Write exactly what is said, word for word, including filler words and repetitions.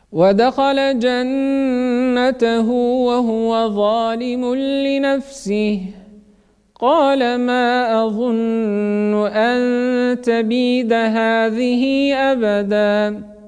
ودخل جنته وهو ظالم لنفسه قال ما أظن أن تبيد هذه أبدا